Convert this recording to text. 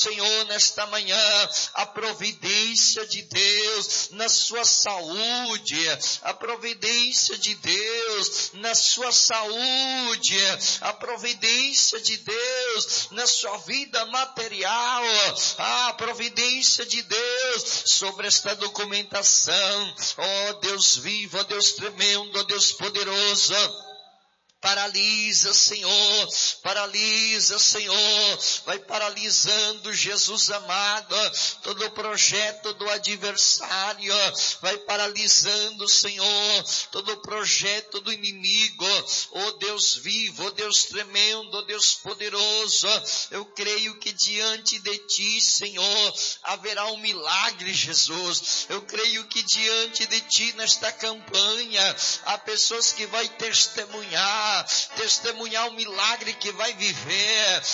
Senhor, nesta manhã, a providência de Deus na sua saúde, a providência de Deus na sua saúde, a providência de Deus na sua vida material, a providência de Deus sobre esta documentação. Ó Deus vivo, ó Deus tremendo, ó Deus poderoso. Paralisa, Senhor, vai paralisando, Jesus amado, todo o projeto do adversário, vai paralisando, Senhor, todo o projeto do inimigo. Oh Deus vivo, oh Deus tremendo, oh Deus poderoso, eu creio que diante de Ti, Senhor, haverá um milagre, Jesus. Eu creio que diante de Ti, nesta campanha, há pessoas que vai testemunhar o milagre que vai viver.